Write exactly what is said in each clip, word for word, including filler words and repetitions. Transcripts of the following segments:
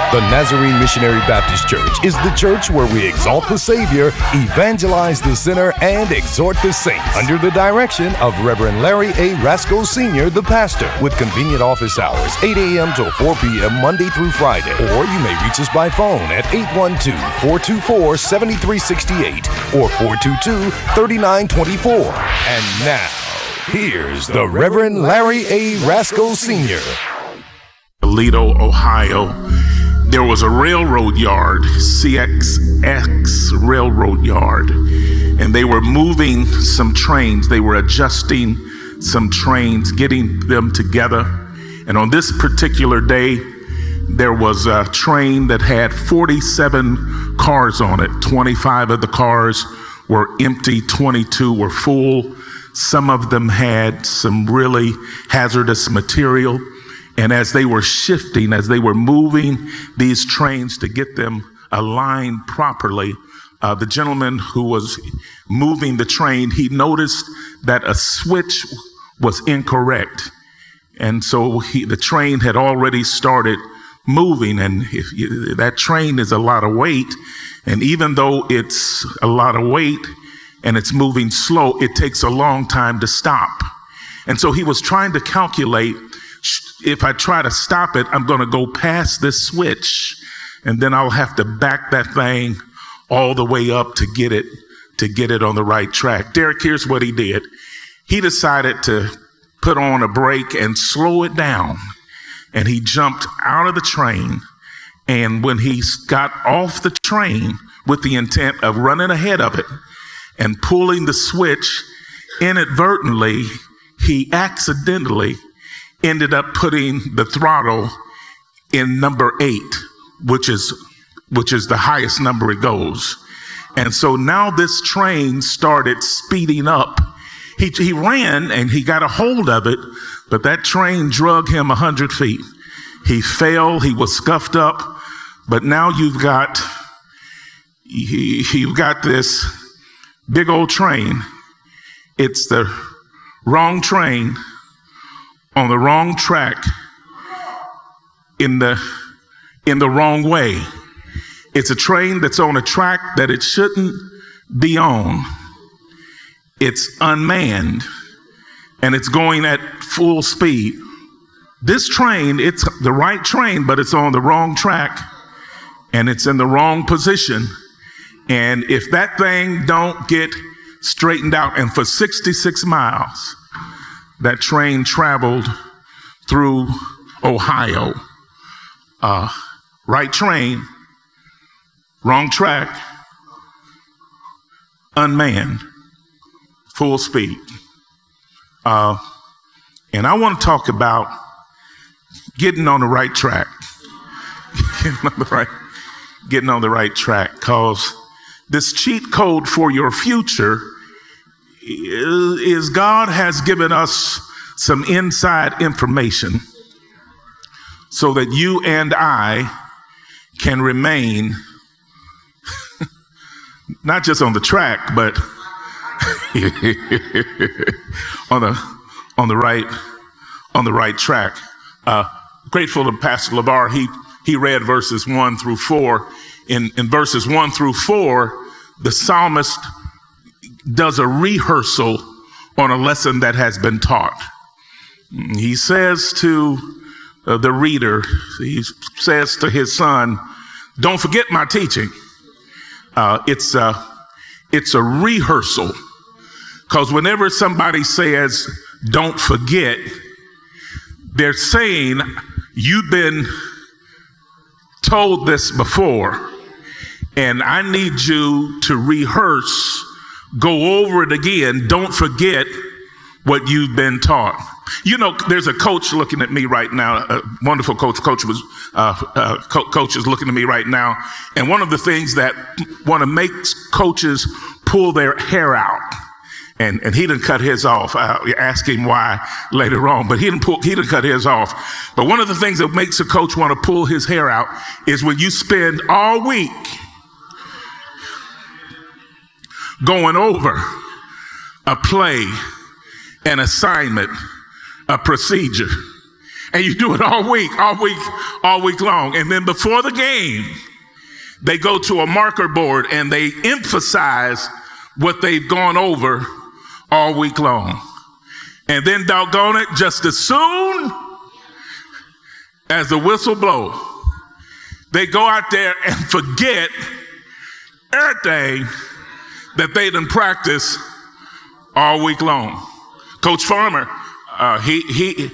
The Nazarene Missionary Baptist Church is the church where we exalt the Savior, evangelize the sinner, and exhort the saints. Under the direction of Reverend Larry A. Rasco Senior, the pastor, with convenient office hours, eight a.m. till four p.m. Monday through Friday. Or you may reach us by phone at eight one two, four two four, seven three six eight or four two two, three nine two four. And now, here's the Reverend Larry A. Rasco Senior Toledo, Ohio. There was a railroad yard, C X X Railroad Yard, and they were moving some trains. They were adjusting some trains, getting them together. And on this particular day, there was a train that had forty-seven cars on it. twenty-five of the cars were empty, twenty-two were full. Some of them had some really hazardous material. And as they were shifting, as they were moving these trains to get them aligned properly, uh, the gentleman who was moving the train, he noticed that a switch was incorrect. And so he, the train had already started moving, and if you, that train is a lot of weight, and even though it's a lot of weight and it's moving slow, it takes a long time to stop. And so he was trying to calculate, if I try to stop it, I'm going to go past this switch, and then I'll have to back that thing all the way up to get it to get it on the right track. Derek, here's what he did. He decided to put on a brake and slow it down, and he jumped out of the train. And when he got off the train with the intent of running ahead of it and pulling the switch, inadvertently, he accidentally ended up putting the throttle in number eight, which is which is the highest number it goes. And so now this train started speeding up. He, he ran and he got a hold of it, but that train drug him a hundred feet. He fell, he was scuffed up, but now you've got, he, you've got this big old train. It's the wrong train on the wrong track in the in the wrong way. It's a train that's on a track that it shouldn't be on. It's unmanned and it's going at full speed. This train, it's the right train, but it's on the wrong track and it's in the wrong position. And if that thing don't get straightened out, and for sixty-six miles, that train traveled through Ohio. Uh, right train, wrong track, unmanned, full speed. Uh, and I want to talk about getting on the right track. getting on the right, getting on the right track, because this cheat code for your future is God has given us some inside information so that you and I can remain not just on the track, but on the on the right on the right track. Uh, grateful to Pastor LeVar. He he read verses one through four. In in verses one through four, the psalmist does a rehearsal on a lesson that has been taught. He says to uh, the reader, he says to his son, don't forget my teaching. Uh, it's, a, it's a rehearsal, because whenever somebody says, don't forget, they're saying, you've been told this before, and I need you to rehearse. Go over it again. Don't forget what you've been taught. You know, there's a coach looking at me right now, a wonderful coach. Coach was, uh, uh, co- coach is looking at me right now. And one of the things that want to make coaches pull their hair out, and, and he didn't cut his off. I'll ask him why later on, but he didn't pull, he didn't cut his off. But one of the things that makes a coach want to pull his hair out is when you spend all week going over a play, an assignment, a procedure, And you do it all week, all week, all week long. And then before the game, they go to a marker board and they emphasize what they've gone over all week long. And then doggone it, just as soon as the whistle blows, they go out there and forget everything that they done practiced all week long. Coach Farmer, uh, he, he,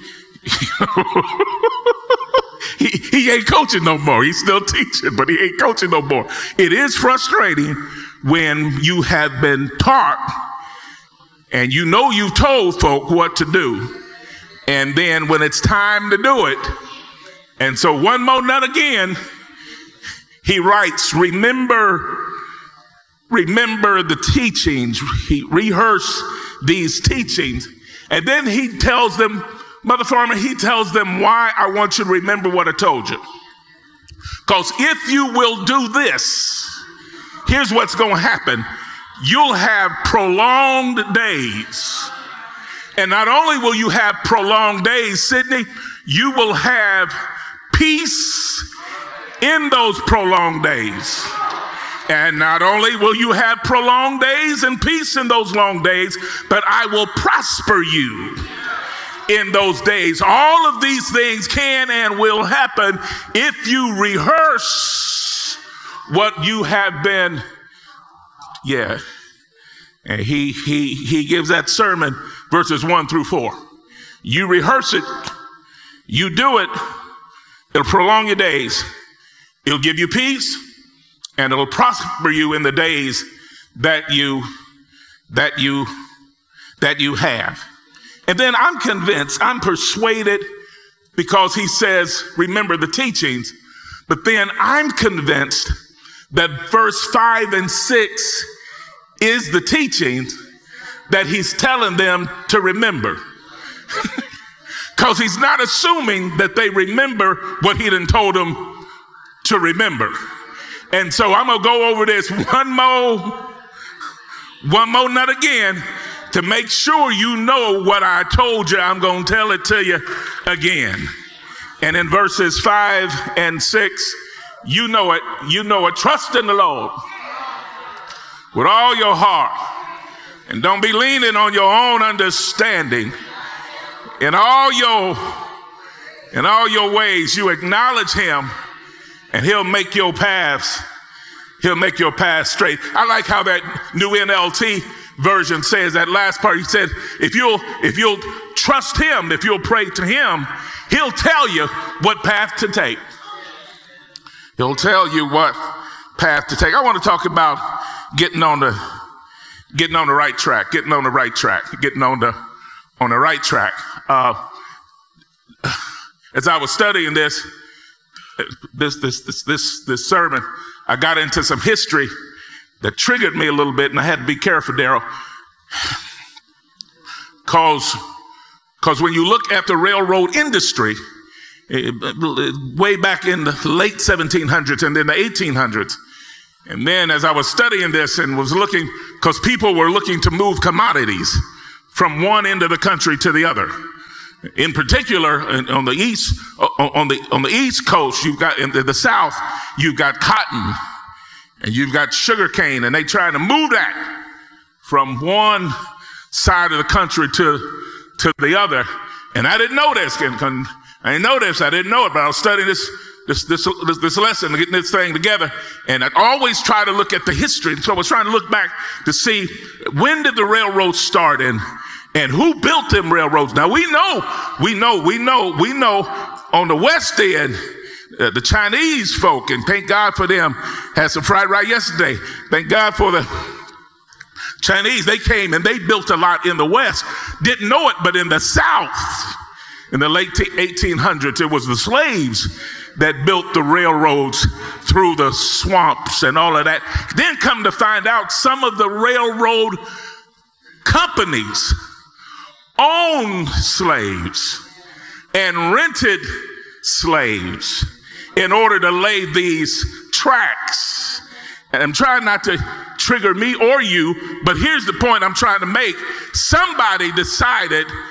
he, he ain't coaching no more. He's still teaching, but he ain't coaching no more. It is frustrating when you have been taught and you know you've told folk what to do. And then when it's time to do it, and so one more nut again, he writes, remember, remember the teachings. He rehearsed these teachings. And then he tells them, Mother Farmer, he tells them why I want you to remember what I told you. Because if you will do this, here's what's going to happen. You'll have prolonged days. And not only will you have prolonged days, Sydney, you will have peace in those prolonged days. And not only will you have prolonged days and peace in those long days, but I will prosper you in those days. All of these things can and will happen if you rehearse what you have been. Yeah. And he, he, he gives that sermon, verses one through four. You rehearse it. You do it. It'll prolong your days. It'll give you peace, and it'll prosper you in the days that you, that you, that you have. And then I'm convinced, I'm persuaded, because he says, remember the teachings, but then I'm convinced that verse five and six is the teachings that he's telling them to remember. Because he's not assuming that they remember what he done told them to remember. And so I'm going to go over this one more, one more nut again to make sure you know what I told you. I'm going to tell it to you again. And in verses five and six, you know it, you know it. Trust in the Lord with all your heart, and don't be leaning on your own understanding. In all your, in all your ways, you acknowledge him, and he'll make your paths, he'll make your paths straight. I like how that new N L T version says that last part. He said, if you'll, if you'll trust him, if you'll pray to him, he'll tell you what path to take. He'll tell you what path to take. I want to talk about getting on the, getting on the right track, getting on the right track, getting on the, on the right track. Uh, as I was studying this, this, this, this, this, this sermon, I got into some history that triggered me a little bit, and I had to be careful, Daryl, cause, cause when you look at the railroad industry, it, it, way back in the late seventeen hundreds and then the eighteen hundreds, and then as I was studying this and was looking, because people were looking to move commodities from one end of the country to the other. In particular, on the east, on the on the east coast, you've got in the south, you've got cotton and you've got sugar cane, and they trying to move that from one side of the country to to the other. And I didn't know this. And I didn't know this. I didn't know it, but I was studying this this this this, this lesson, getting this thing together. And I always try to look at the history. So I was trying to look back to see when did the railroads start and and who built them railroads. Now we know, we know, we know, we know on the west end, uh, the Chinese folk, and thank God for them, had some fried rice yesterday. Thank God for the Chinese. They came and they built a lot in the west. Didn't know it, but in the south, in the late eighteen hundreds, it was the slaves that built the railroads through the swamps and all of that. Then come to find out, some of the railroad companies owned slaves and rented slaves in order to lay these tracks. And I'm trying not to trigger me or you, but here's the point I'm trying to make. Somebody decided,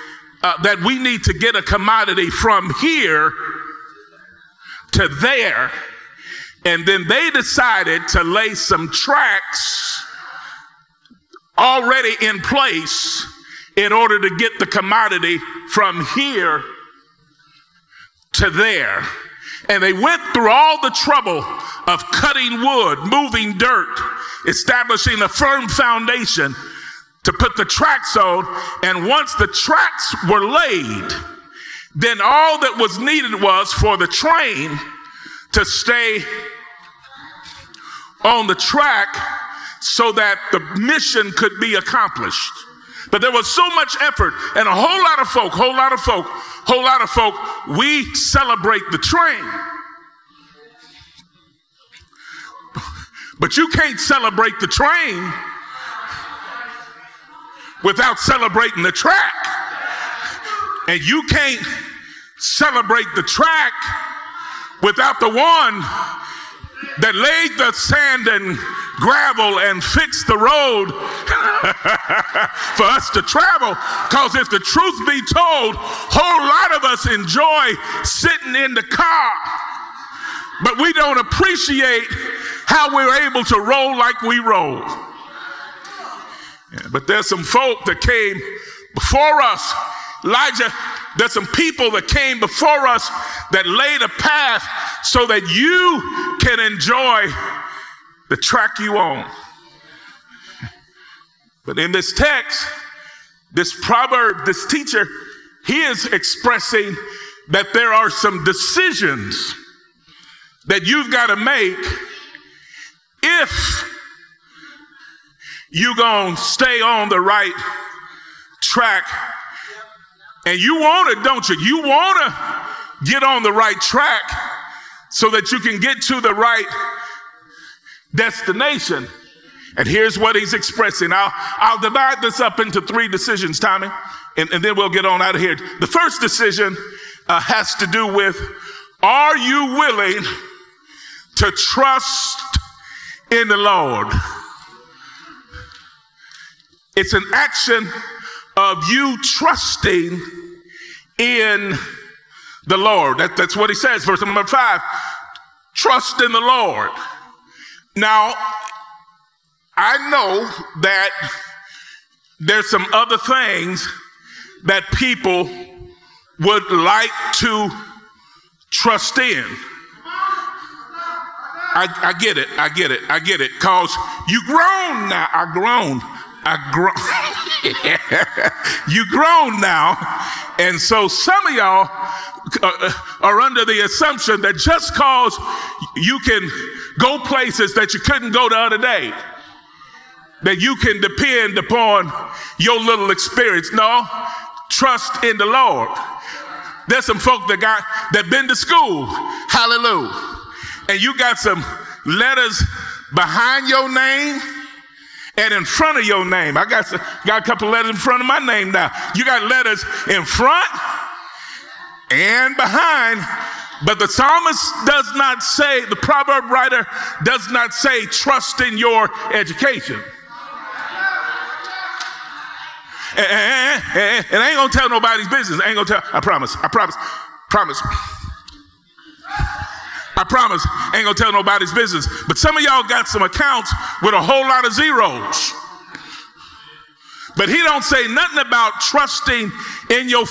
uh, that we need to get a commodity from here to there. And then they decided to lay some tracks already in place in order to get the commodity from here to there. And they went through all the trouble of cutting wood, moving dirt, establishing a firm foundation to put the tracks on. And once the tracks were laid, then all that was needed was for the train to stay on the track so that the mission could be accomplished. But there was so much effort, and a whole lot of folk, whole lot of folk, whole lot of folk, we celebrate the train. But you can't celebrate the train without celebrating the track. And you can't celebrate the track without the one that laid the sand and gravel and fixed the road for us to travel. Because if the truth be told, whole lot of us enjoy sitting in the car, but we don't appreciate how we're able to roll like we roll. Yeah, but there's some folk that came before us. Elijah, there's some people that came before us that laid a path so that you can enjoy the track you own. But in this text, this proverb, this teacher, he is expressing that there are some decisions that you've got to make if you're going to stay on the right track. And you want it, don't you? You want to get on the right track so that you can get to the right destination. And here's what he's expressing. I'll, I'll divide this up into three decisions, Tommy, and, and then we'll get on out of here. The first decision uh, has to do with, are you willing to trust in the Lord? It's an action of you trusting in the Lord. That, that's what he says, verse number five. Trust in the Lord. Now, I know that there's some other things that people would like to trust in. I, I get it, I get it, I get it. Because you grown now, I grown, I grown. You grown now, and so some of y'all uh, are under the assumption that just cause you can go places that you couldn't go the other day, that you can depend upon your little experience. No, trust in the Lord. There's some folk that got that been to school, hallelujah, and you got some letters behind your name and in front of your name. I got, got a couple letters in front of my name now. You got letters in front and behind, but the psalmist does not say, the proverb writer does not say, trust in your education. And, and, and, and I ain't gonna tell nobody's business. I ain't gonna tell, I promise, I promise, promise. I promise, I ain't gonna tell nobody's business. But some of y'all got some accounts with a whole lot of zeros. But he don't say nothing about trusting in your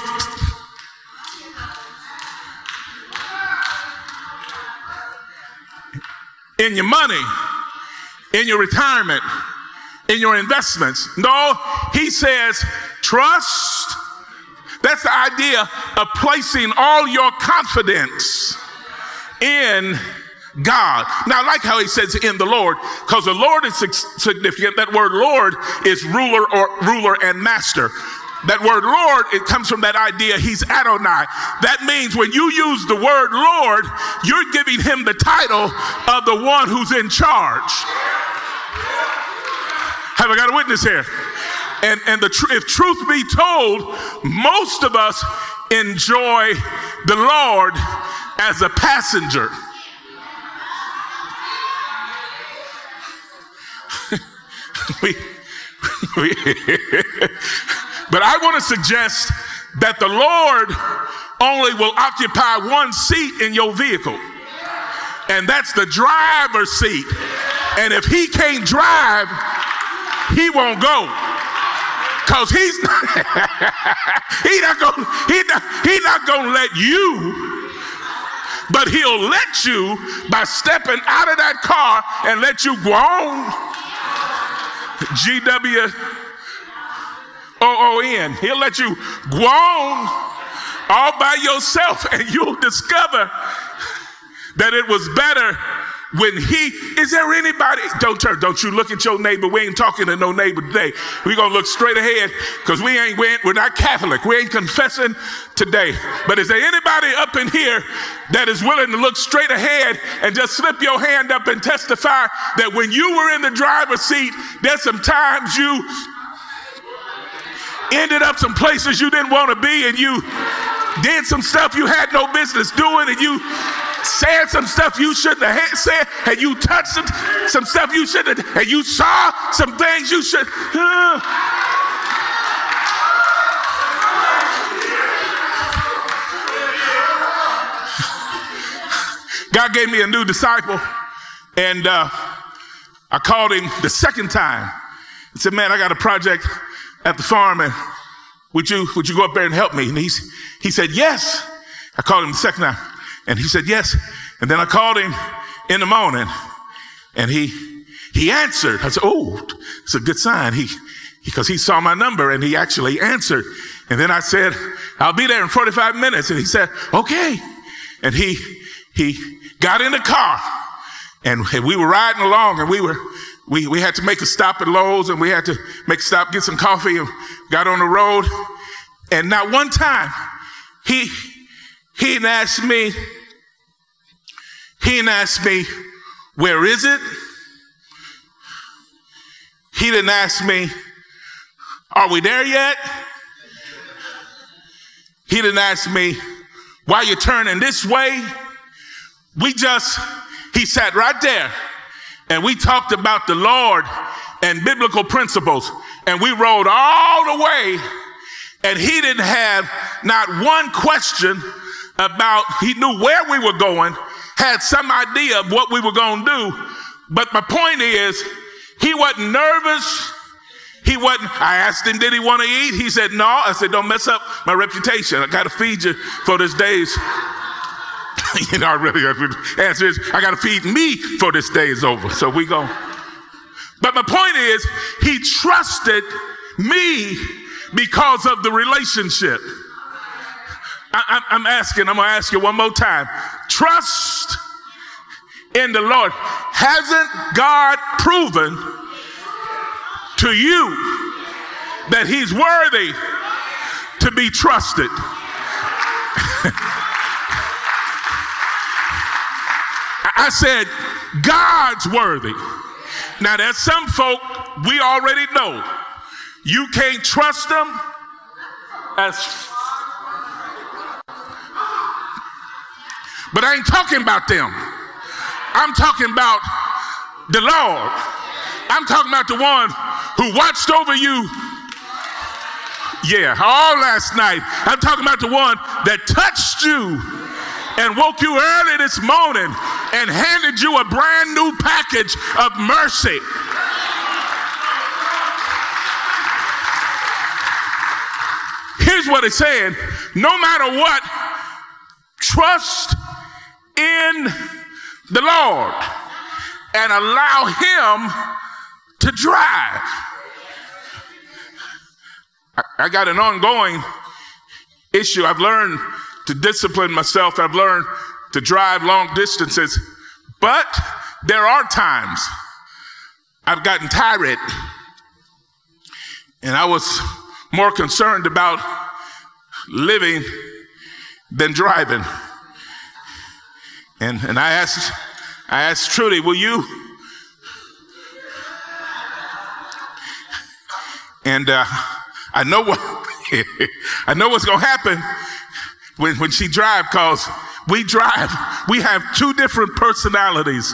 in your money, in your retirement, in your investments. No, he says trust. That's the idea of placing all your confidence in God. Now, I like how he says in the Lord, because the Lord is significant. That word Lord is ruler or ruler and master. That word Lord, it comes from that idea, he's Adonai. That means when you use the word Lord, you're giving him the title of the one who's in charge. Have I got a witness here? And, and the tr- if truth be told, most of us enjoy the Lord as a passenger. we, we but I want to suggest that the Lord only will occupy one seat in your vehicle, and that's the driver's seat. And if he can't drive, he won't go, because he's not, he not gonna he not, he not gonna let you, but he'll let you by stepping out of that car and let you go on. G W O O N. He'll let you go on all by yourself, and you'll discover that it was better when he, is there anybody, don't turn, don't you look at your neighbor. We ain't talking to no neighbor today. We're going to look straight ahead, because we ain't, we ain't, we're not Catholic. We ain't confessing today. But is there anybody up in here that is willing to look straight ahead and just slip your hand up and testify that when you were in the driver's seat, there's some times you ended up some places you didn't want to be, and you did some stuff you had no business doing, and you said some stuff you shouldn't have said, and you touched some, some stuff you shouldn't have, and you saw some things you should. Uh. God gave me a new disciple, and uh, I called him the second time. He said, man, I got a project at the farm, and would you would you go up there and help me? And he's, he said, yes. I called him the second time, and he said, yes. And then I called him in the morning, and he he answered. I said, oh, it's a good sign. He because he saw my number, and he actually answered. And then I said, I'll be there in forty-five minutes. And he said, okay. And he he got in the car, and, and we were riding along, and we were We we had to make a stop at Lowe's, and we had to make a stop, get some coffee, and got on the road. And not one time he he didn't ask me, he didn't ask me, where is it? He didn't ask me, are we there yet? He didn't ask me, why you turning this way? We just, he sat right there, and we talked about the Lord and biblical principles, and we rode all the way, and he didn't have not one question about, he knew where we were going, had some idea of what we were going to do. But my point is, he wasn't nervous. He wasn't, I asked him, did he want to eat? He said, no. I said, don't mess up my reputation. I got to feed you for this day's. You know, I really, the answer is, I got to feed me for this day is over. So we go. But my point is, he trusted me because of the relationship. I, I'm asking, I'm going to ask you one more time. Trust in the Lord. Hasn't God proven to you that he's worthy to be trusted? I said, God's worthy. Now, there's some folk we already know. You can't trust them as, but I ain't talking about them. I'm talking about the Lord. I'm talking about the one who watched over you, yeah, all last night. I'm talking about the one that touched you and woke you early this morning and handed you a brand new package of mercy. Here's what it's saying. No matter what, trust in the Lord and allow him to drive. I, I got an ongoing issue. I've learned to discipline myself. I've learned to drive long distances, but there are times I've gotten tired, and I was more concerned about living than driving. And and I asked, I asked Trudy, will you? And uh, I know what I know what's gonna happen when when she drives, cause we drive. We have two different personalities.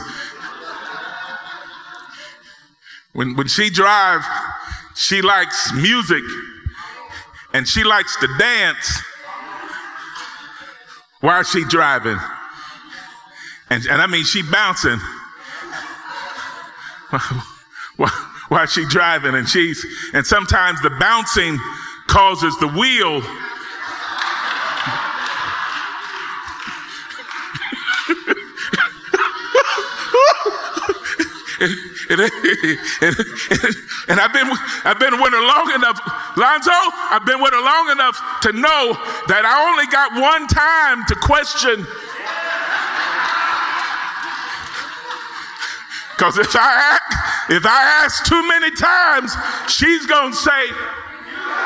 When when she drives, she likes music and she likes to dance while she driving. And, and I mean, she bouncing while, while she driving, and she's, and sometimes the bouncing causes the wheel And, and, and, and, and I've been I've been with her long enough, Lonzo, I've been with her long enough to know that I only got one time to question. Because if I if I ask too many times, she's gonna say,